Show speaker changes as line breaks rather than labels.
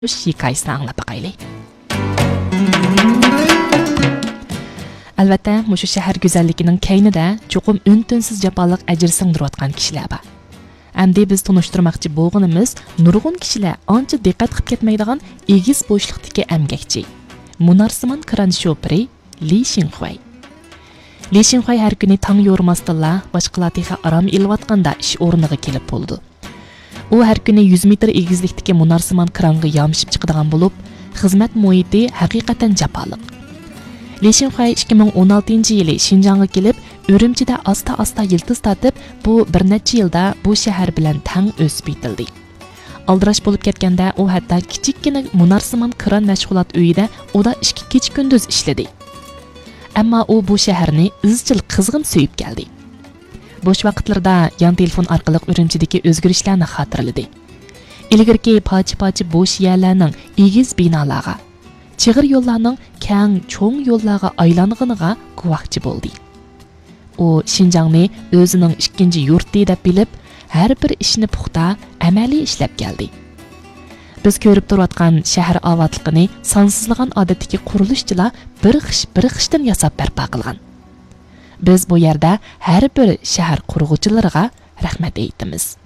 hikoyasini anglab boqaylik. Albatta, mushu shahar go'zalligining kaynida cho'qim un-tunsiz jafoliq ajr singdirayotgan kishilar bor. Endi biz tunishtirmoqchi bo'lganimiz nurg'un kishilar ancha diqqat qilib ketmaydigan egiz bo'shliqdagi emgakchi. Munarsimon kran shoferi Li Xinhui. Li Xinhui har kuni tong yo'rmasdilla boshqalarga aram ilayotganda ish o'rniga kelib bo'ldi. U har kuni 100 metr egizlikdagi munarsimon kranga yamshib chiqadigan bo'lib, xizmat muhiti haqiqatan jafoliq. Li Xinhui 2016-yili Xinjiangga kelib, Urumchida asta-asta yildiz tatib, bu bir necha yilda bu shahar bilan tang o'sib yetildi. Aldirash bo'lib ketganda u hatto kichikkina munarsimon kran mashg'ulot uyida oda ishki kech-kunduz ishladi. Ammo u bu shaharni izchil qizg'in suyib keldi. Bo'sh vaqtlarda yon telefon orqali Urumchidagi o'zgarishlarni xotirladi. Ilgirki pochi-pochi bo'sh yerlarning egiz binolarga, chig'ir yo'llarning kang, cho'ng yo'llarga aylanganiga guvohchi bo'ldi. U Xinjiangni o'zining ikkinchi yurti deb bilib, har bir ishni puxta, amaliy ishlab keldi. Biz ko'rib turayotgan shahar ovatligini sonsizlagan odatdagi qurilishchilar bir xishdan yasab barpo qilgan. Biz bu yerda har bir shahar qurg'uvchilariga rahmat aytamiz.